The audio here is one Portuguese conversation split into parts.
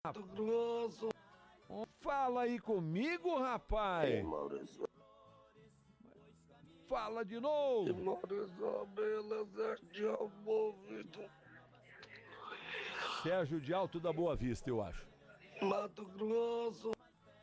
Mato Grosso. Fala aí comigo, rapaz. Maurício. Fala de novo. Maurício Abela, Sérgio Almovido. Sérgio de Alto da Boa Vista, eu acho. Mato Grosso.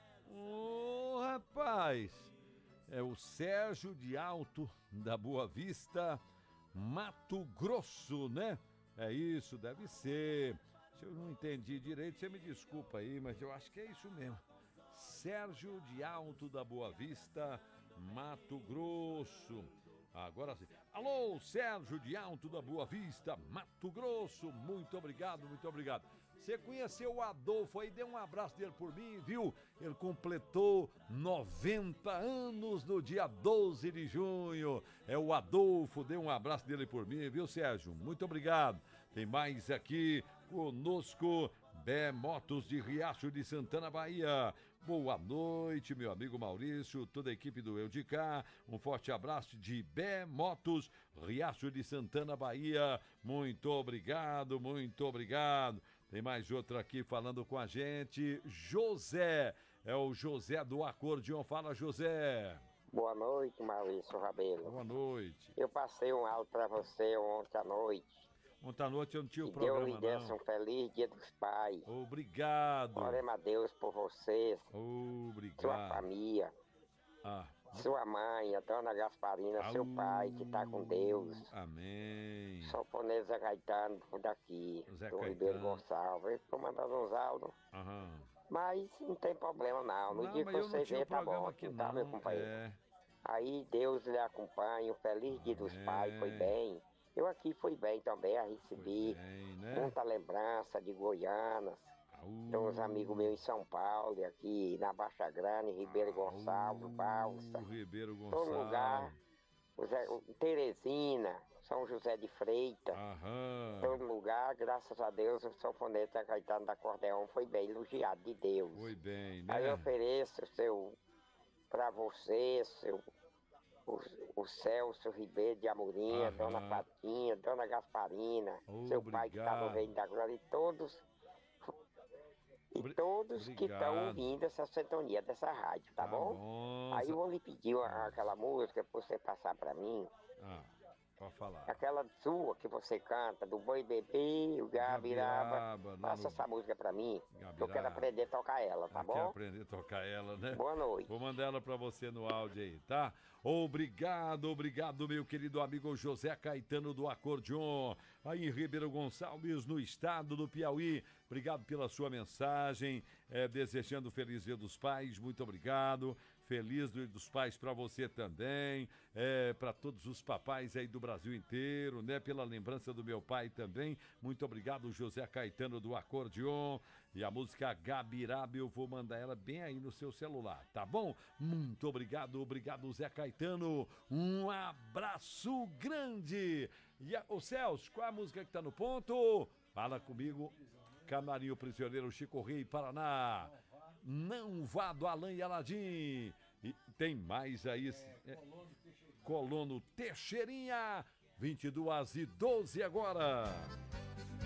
Ô, rapaz. É o Sérgio de Alto da Boa Vista, Mato Grosso, né? É isso, deve ser. Se eu não entendi direito, você me desculpa aí, mas eu acho que é isso mesmo. Sérgio de Alto da Boa Vista, Mato Grosso. Agora sim. Alô, Sérgio de Alto da Boa Vista, Mato Grosso. Muito obrigado, muito obrigado. Você conheceu o Adolfo aí, dê um abraço dele por mim, viu? Ele completou 90 anos no dia 12 de junho. É o Adolfo, dê um abraço dele por mim, viu, Sérgio? Muito obrigado. Tem mais aqui conosco, Bé Motos de Riacho de Santana, Bahia. Boa noite, meu amigo Maurício, toda a equipe do Eu de Cá. Um forte abraço de Bé Motos, Riacho de Santana, Bahia. Muito obrigado, muito obrigado. Tem mais outro aqui falando com a gente, José. É o José do Acordeon. Fala, José. Boa noite, Maurício Rabelo. Boa noite. Eu passei um áudio pra você ontem à noite. Ontem à noite eu não tinha o Que Deus programa, lhe desse um feliz Dia dos Pais. Obrigado. Oremos a Deus por vocês, Obrigado. sua família, sua mãe, a dona Gasparina, seu pai, que tá com Deus. Amém. Soponê Zé Caetano, por daqui, Zé do Caetano. Ribeiro Gonçalves. Tô mandando uns áudios, Aham. mas não tem problema não. No dia que mas eu você não tinha vê, o tá programa bom, aqui, tá, meu não. companheiro? Aí Deus lhe acompanhe, um feliz Dia dos Pais, foi bem. Eu aqui fui bem também, a recebi muita lembrança de Goianas. Tem uns amigos meus em São Paulo, aqui na Baixa Grande, Ribeiro Gonçalves, Balsa. Ribeiro Todo lugar, Teresina, São José de Freitas. Todo lugar, graças a Deus, o sanfoneiro Zé Caetano da Acordeão foi bem elogiado de Deus. Foi bem, né? Aí eu ofereço pra você, o Celso Ribeiro de Amorim, Dona Patinha, Dona Gasparina, seu pai que está no Reino da Glória, e todos que estão ouvindo essa sintonia dessa rádio, tá bom? Aí eu vou lhe pedir aquela música pra você passar pra mim. Pode falar. Aquela sua que você canta, do Boi Bebê, o Gabiraba. Passa essa música pra mim, que eu quero aprender a tocar ela, tá bom? Quero aprender a tocar ela, né? Boa noite. Vou mandar ela pra você no áudio aí, tá? Obrigado, meu querido amigo José Caetano do Acordeon, aí em Ribeiro Gonçalves, no estado do Piauí. Obrigado pela sua mensagem, desejando feliz Dia dos Pais, muito obrigado. Feliz Dia dos Pais para você também, para todos os papais aí do Brasil inteiro, né? Pela lembrança do meu pai também. Muito obrigado, José Caetano do Acordeon. E a música Gabiraba, eu vou mandar ela bem aí no seu celular, tá bom? Muito obrigado, Zé Caetano. Um abraço grande. E o Celso, qual é a música que tá no ponto? Fala comigo. Canarinho Prisioneiro, Chico Rei, Paraná. Não vá do Alain e Aladim. E tem mais aí. Colono Teixeirinha. 22h12 agora.